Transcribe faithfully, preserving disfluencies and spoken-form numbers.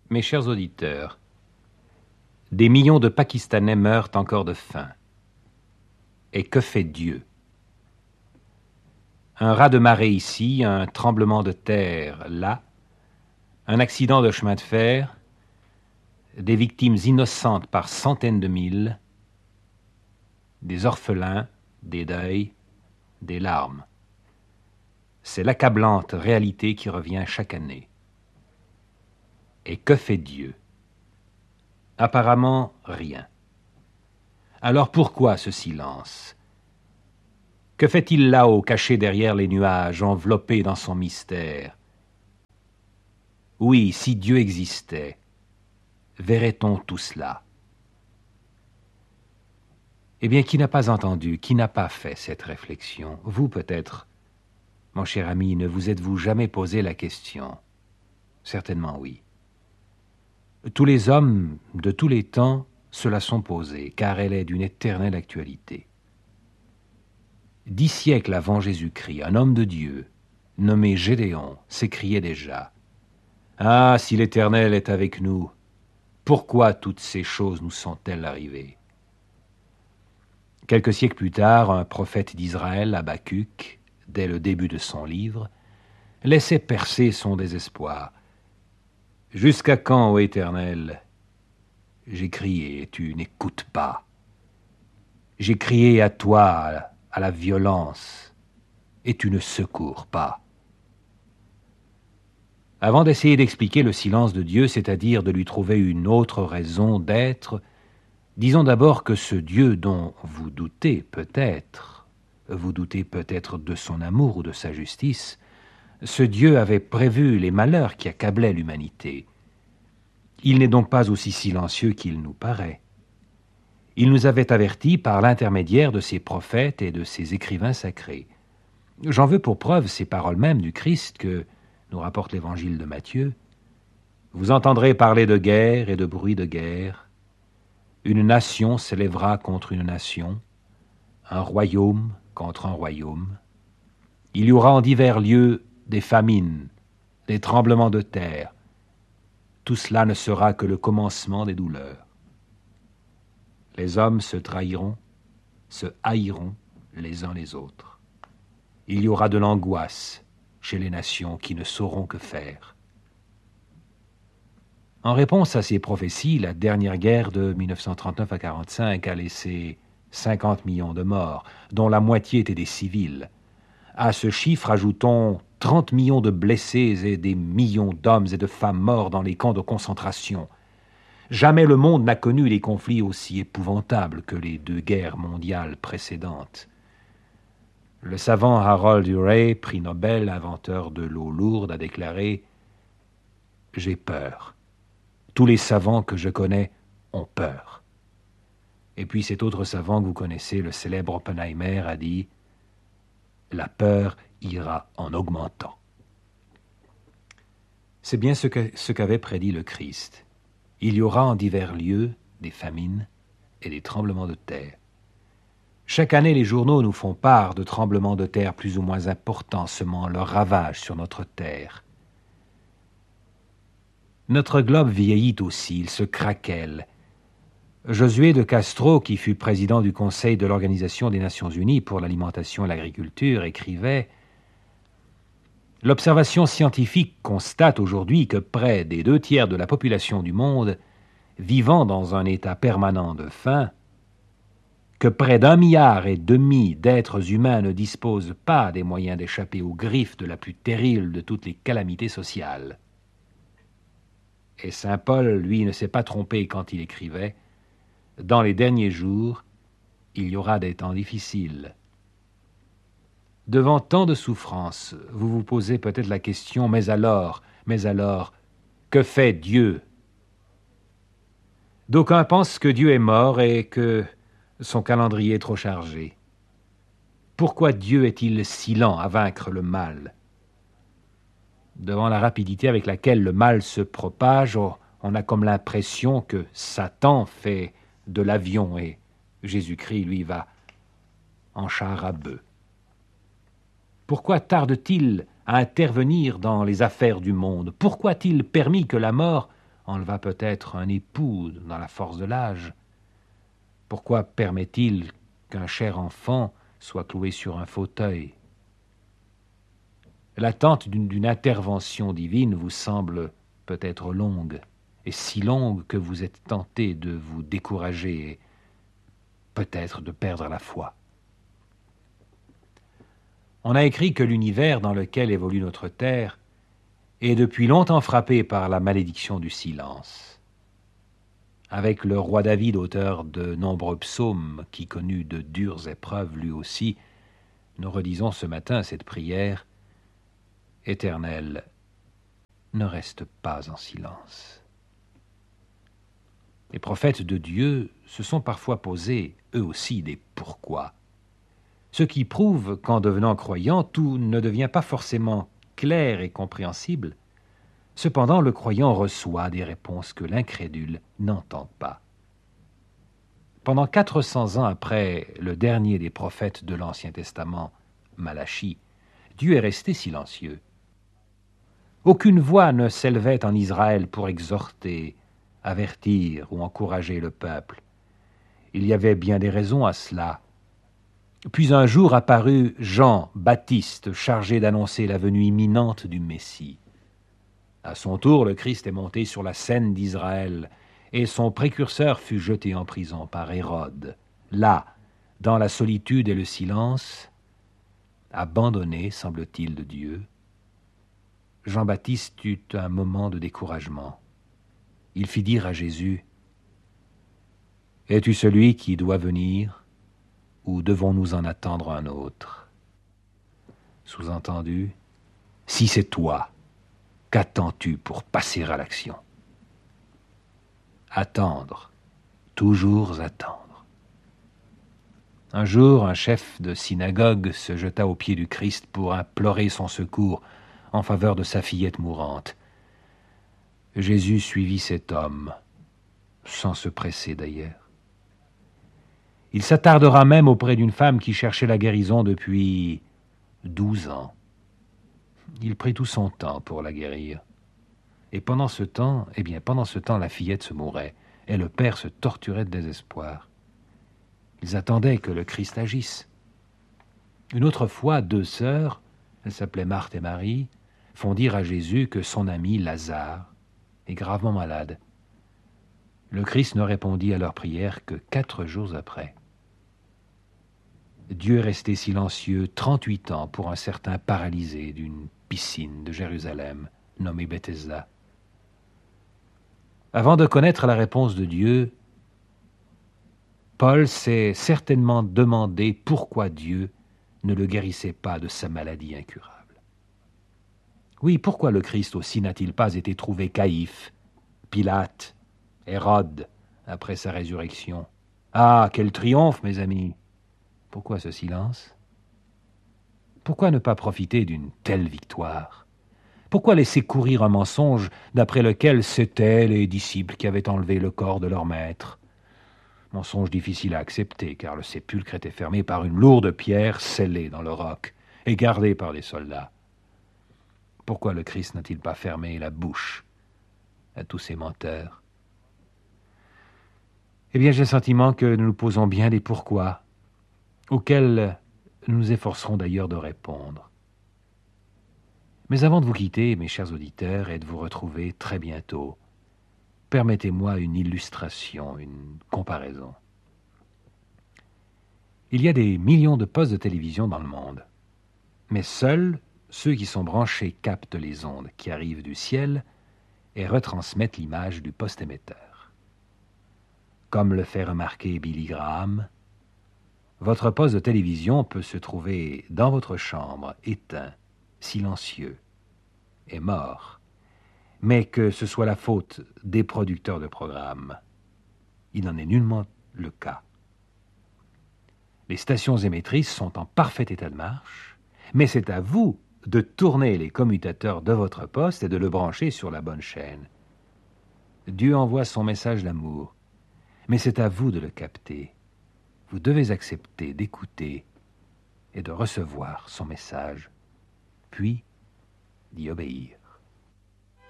Mes chers auditeurs, des millions de Pakistanais meurent encore de faim. Et que fait Dieu? Un raz de marée ici, un tremblement de terre là, un accident de chemin de fer, des victimes innocentes par centaines de mille, des orphelins, des deuils, des larmes. C'est l'accablante réalité qui revient chaque année. Et que fait Dieu? Apparemment, rien. Alors pourquoi ce silence? Que fait-il là-haut, caché derrière les nuages, enveloppé dans son mystère? Oui, si Dieu existait, verrait-on tout cela? Eh bien, qui n'a pas entendu, qui n'a pas fait cette réflexion? Vous, peut-être, mon cher ami, ne vous êtes-vous jamais posé la question? Certainement oui. Tous les hommes de tous les temps se la sont posée, car elle est d'une éternelle actualité. Dix siècles avant Jésus-Christ, un homme de Dieu, nommé Gédéon, s'écriait déjà « Ah, si l'Éternel est avec nous, pourquoi toutes ces choses nous sont-elles arrivées ?» Quelques siècles plus tard, un prophète d'Israël, Habacuc, dès le début de son livre, laissait percer son désespoir. « Jusqu'à quand, ô Éternel? J'ai crié et tu n'écoutes pas. J'ai crié à toi, à la violence, et tu ne secours pas. » Avant d'essayer d'expliquer le silence de Dieu, c'est-à-dire de lui trouver une autre raison d'être, disons d'abord que ce Dieu dont vous doutez peut-être, vous doutez peut-être de son amour ou de sa justice, ce Dieu avait prévu les malheurs qui accablaient l'humanité. Il n'est donc pas aussi silencieux qu'il nous paraît. Il nous avait avertis par l'intermédiaire de ses prophètes et de ses écrivains sacrés. J'en veux pour preuve ces paroles mêmes du Christ que nous rapporte l'évangile de Matthieu. « Vous entendrez parler de guerre et de bruit de guerre. Une nation s'élèvera contre une nation, un royaume contre un royaume. Il y aura en divers lieux des famines, des tremblements de terre. Tout cela ne sera que le commencement des douleurs. Les hommes se trahiront, se haïront les uns les autres. Il y aura de l'angoisse chez les nations qui ne sauront que faire. » En réponse à ces prophéties, la dernière guerre de mille neuf cent trente-neuf à quarante-cinq a laissé cinquante millions de morts, dont la moitié étaient des civils. À ce chiffre, ajoutons trente millions de blessés et des millions d'hommes et de femmes morts dans les camps de concentration. Jamais le monde n'a connu des conflits aussi épouvantables que les deux guerres mondiales précédentes. Le savant Harold Urey, prix Nobel, inventeur de l'eau lourde, a déclaré « J'ai peur. Tous les savants que je connais ont peur. » Et puis cet autre savant que vous connaissez, le célèbre Oppenheimer, a dit « La peur ira en augmentant. » C'est bien ce que, ce qu'avait prédit le Christ. Il y aura en divers lieux des famines et des tremblements de terre. Chaque année, les journaux nous font part de tremblements de terre plus ou moins importants semant leurs ravages sur notre terre. Notre globe vieillit aussi, il se craquelle. Josué de Castro, qui fut président du Conseil de l'Organisation des Nations Unies pour l'alimentation et l'agriculture, écrivait « L'observation scientifique constate aujourd'hui que près des deux tiers de la population du monde vivant dans un état permanent de faim, que près d'un milliard et demi d'êtres humains ne disposent pas des moyens d'échapper aux griffes de la plus terrible de toutes les calamités sociales. » Et saint Paul, lui, ne s'est pas trompé quand il écrivait « Dans les derniers jours, il y aura des temps difficiles. » Devant tant de souffrances, vous vous posez peut-être la question « Mais alors, mais alors, que fait Dieu ?» D'aucuns pensent que Dieu est mort et que son calendrier est trop chargé. Pourquoi Dieu est-il si lent à vaincre le mal? Devant la rapidité avec laquelle le mal se propage, on a comme l'impression que Satan fait de l'avion et Jésus-Christ, lui, va en char à bœuf. Pourquoi tarde-t-il à intervenir dans les affaires du monde? Pourquoi a-t-il permis que la mort enleva peut-être un époux dans la force de l'âge? Pourquoi permet-il qu'un cher enfant soit cloué sur un fauteuil? L'attente d'une, d'une intervention divine vous semble peut-être longue, et si longue que vous êtes tenté de vous décourager et peut-être de perdre la foi. On a écrit que l'univers dans lequel évolue notre terre est depuis longtemps frappé par la malédiction du silence. Avec le roi David, auteur de nombreux psaumes, qui connut de dures épreuves lui aussi, nous redisons ce matin cette prière: Éternel, ne reste pas en silence. Les prophètes de Dieu se sont parfois posés, eux aussi, des pourquoi. Ce qui prouve qu'en devenant croyant, tout ne devient pas forcément clair et compréhensible. Cependant, le croyant reçoit des réponses que l'incrédule n'entend pas. Pendant quatre cents ans après le dernier des prophètes de l'Ancien Testament, Malachie, Dieu est resté silencieux. Aucune voix ne s'élevait en Israël pour exhorter, avertir ou encourager le peuple. Il y avait bien des raisons à cela. Puis un jour apparut Jean Baptiste, chargé d'annoncer la venue imminente du Messie. À son tour, le Christ est monté sur la scène d'Israël, et son précurseur fut jeté en prison par Hérode. Là, dans la solitude et le silence, abandonné, semble-t-il, de Dieu, Jean-Baptiste eut un moment de découragement. Il fit dire à Jésus: « Es-tu celui qui doit venir, ou devons-nous en attendre un autre ?» Sous-entendu, si c'est toi, qu'attends-tu pour passer à l'action? Attendre, toujours attendre. Un jour, un chef de synagogue se jeta aux pieds du Christ pour implorer son secours en faveur de sa fillette mourante. Jésus suivit cet homme, sans se presser d'ailleurs. Il s'attardera même auprès d'une femme qui cherchait la guérison depuis douze ans. Il prit tout son temps pour la guérir. Et pendant ce temps, eh bien, pendant ce temps, la fillette se mourait, et le père se torturait de désespoir. Ils attendaient que le Christ agisse. Une autre fois, deux sœurs, elles s'appelaient Marthe et Marie, font dire à Jésus que son ami Lazare est gravement malade. Le Christ ne répondit à leur prière que quatre jours après. Dieu est resté silencieux trente-huit ans pour un certain paralysé d'une piscine de Jérusalem, nommé Bethesda. Avant de connaître la réponse de Dieu, Paul s'est certainement demandé pourquoi Dieu ne le guérissait pas de sa maladie incurable. Oui, pourquoi le Christ aussi n'a-t-il pas été trouvé Caïphe, Pilate, Hérode, après sa résurrection? Ah, quel triomphe, mes amis! Pourquoi ce silence? Pourquoi ne pas profiter d'une telle victoire? Pourquoi laisser courir un mensonge d'après lequel c'étaient les disciples qui avaient enlevé le corps de leur maître? Mensonge difficile à accepter, car le sépulcre était fermé par une lourde pierre scellée dans le roc et gardée par des soldats. Pourquoi le Christ n'a-t-il pas fermé la bouche à tous ces menteurs? Eh bien, j'ai le sentiment que nous nous posons bien des pourquoi, auxquels nous nous efforcerons d'ailleurs de répondre. Mais avant de vous quitter, mes chers auditeurs, et de vous retrouver très bientôt, permettez-moi une illustration, une comparaison. Il y a des millions de postes de télévision dans le monde, mais seuls ceux qui sont branchés captent les ondes qui arrivent du ciel et retransmettent l'image du poste émetteur. Comme le fait remarquer Billy Graham, votre poste de télévision peut se trouver dans votre chambre, éteint, silencieux et mort, mais que ce soit la faute des producteurs de programmes, il n'en est nullement le cas. Les stations émettrices sont en parfait état de marche, mais c'est à vous de tourner les commutateurs de votre poste et de le brancher sur la bonne chaîne. Dieu envoie son message d'amour, mais c'est à vous de le capter. Vous devez accepter d'écouter et de recevoir son message, puis d'y obéir.